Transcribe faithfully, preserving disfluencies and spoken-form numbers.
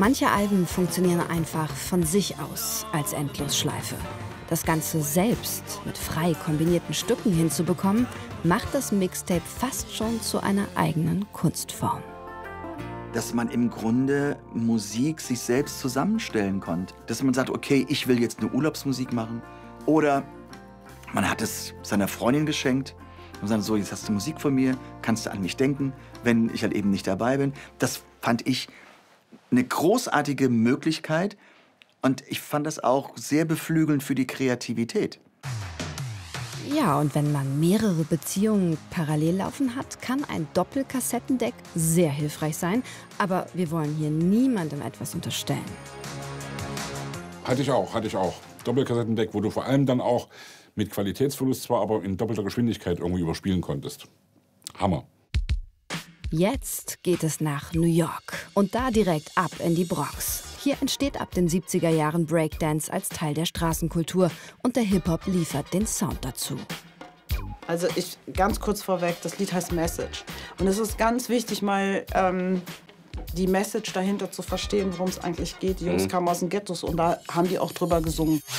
Manche Alben funktionieren einfach von sich aus als Endlosschleife. Das Ganze selbst mit frei kombinierten Stücken hinzubekommen, macht das Mixtape fast schon zu einer eigenen Kunstform. Dass man im Grunde Musik sich selbst zusammenstellen konnte. Dass man sagt, okay, ich will jetzt eine Urlaubsmusik machen. Oder man hat es seiner Freundin geschenkt und sagt so, jetzt hast du Musik von mir, kannst du an mich denken, wenn ich halt eben nicht dabei bin. Das fand ich eine großartige Möglichkeit und ich fand das auch sehr beflügelnd für die Kreativität. Ja, und wenn man mehrere Beziehungen parallel laufen hat, kann ein Doppelkassettendeck sehr hilfreich sein. Aber wir wollen hier niemandem etwas unterstellen. Hatte ich auch, hatte ich auch. Doppelkassettendeck, wo du vor allem dann auch mit Qualitätsverlust zwar, aber in doppelter Geschwindigkeit irgendwie überspielen konntest. Hammer. Jetzt geht es nach New York und da direkt ab in die Bronx. Hier entsteht ab den siebziger Jahren Breakdance als Teil der Straßenkultur und der Hip-Hop liefert den Sound dazu. Also ich, ganz kurz vorweg, das Lied heißt Message. Und es ist ganz wichtig, mal ähm, die Message dahinter zu verstehen, worum es eigentlich geht. Die Jungs Mhm. kamen aus den Ghettos und da haben die auch drüber gesungen.